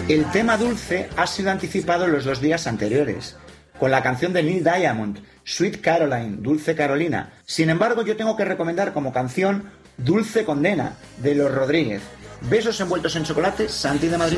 El tema dulce ha sido anticipado en los 2 días anteriores, con la canción de Neil Diamond, Sweet Caroline, Dulce Carolina. Sin embargo, yo tengo que recomendar como canción Dulce Condena, de Los Rodríguez. Besos envueltos en chocolate, Santi de Madrid.